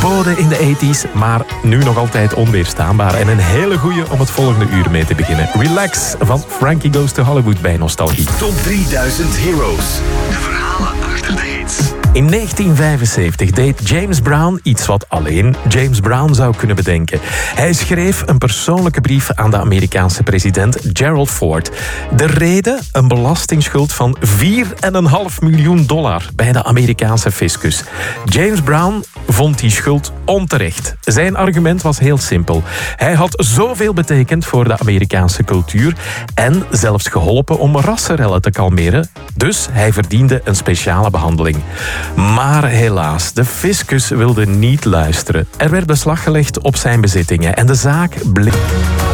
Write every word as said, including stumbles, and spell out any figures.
verboden in de tachtiger, maar nu nog altijd onweerstaanbaar. En een hele goeie om het volgende uur mee te beginnen. Relax van Frankie Goes to Hollywood bij Nostalgie. Top drieduizend Heroes. De verhalen achter de hits. In negentien vijfenzeventig deed James Brown iets wat alleen James Brown zou kunnen bedenken. Hij schreef een persoonlijke brief aan de Amerikaanse president Gerald Ford. De reden? Een belastingsschuld van vier komma vijf miljoen dollar bij de Amerikaanse fiscus. James Brown vond die schuld onterecht. Zijn argument was heel simpel. Hij had zoveel betekend voor de Amerikaanse cultuur en zelfs geholpen om rassenrellen te kalmeren. Dus hij verdiende een speciale behandeling. Maar helaas, de fiscus wilde niet luisteren. Er werd beslag gelegd op zijn bezittingen en de zaak bleef...